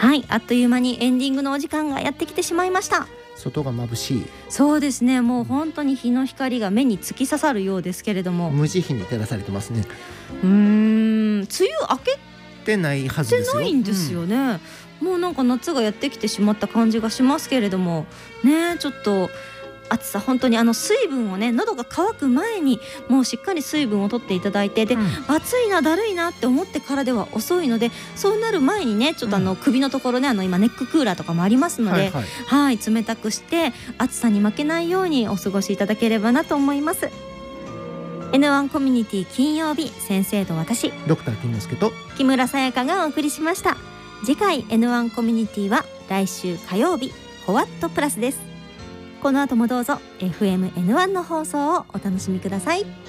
はい、あっという間にエンディングのお時間がやってきてしまいました。 外が眩しい。 そうですね、もう本当に日の光が目に突き刺さるようですけれども、 無慈悲に照らされてますね。 梅雨明けてないはずですよ。 ないんですよね、もうなんか夏がやってきてしまった感じがしますけれどもね。ちょっと暑さ、本当に水分をね、喉が渇く前にもうしっかり水分を取っていただいて、で、暑いなだるいなって思ってからでは遅いので、そうなる前にね、ちょっと首のところね、今ネッククーラーとかもありますので、はい、冷たくして暑さに負けないようにお過ごしいただければなと思います。N1 コミュニティ金曜日、先生と私ドクター金之助と木村さやかがお送りしました。次回 N1 コミュニティは来週火曜日、ホワットプラスです。この後もどうぞ FM N1 の放送をお楽しみください。